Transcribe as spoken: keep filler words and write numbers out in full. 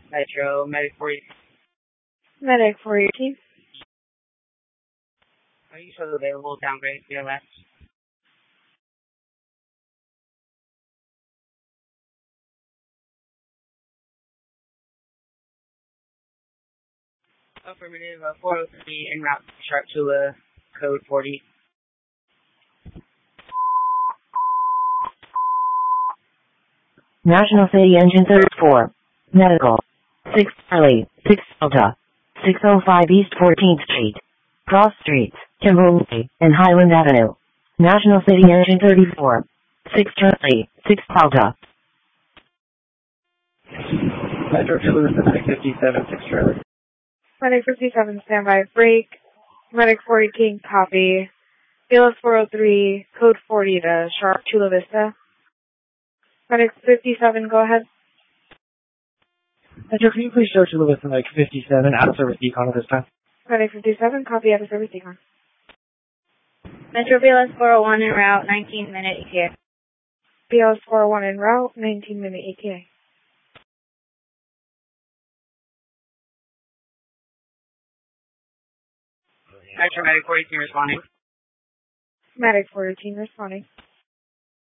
Metro, Medic four eighteen. Medic four eighteen. Are you still available? Downgrade to your left. Affirmative, uh, four oh three en route to Sharp Tula, code forty. National City Engine thirty-four. Medical. six Charlie, six Delta. six oh five East fourteenth Street. Cross Streets, Kimberley, and Highland Avenue. National City Engine thirty-four. six Charlie, six Delta. Metro Tula, Medic fifty-seven, six Charlie. Medic fifty-seven, standby. Break. Medic four eighteen, copy. B L S four oh three, code forty to Sharp Chula Vista. Medic fifty-seven, go ahead. Metro, can you please show Chula Vista Medic fifty-seven out of service decon at this time? Medic fifty-seven, copy out of service decon. Metro B L S four oh one en route, nineteen minute E T A. B L S four oh one en route, nineteen minute E T A. Metro Medic four eighteen responding. Medic four eighteen responding.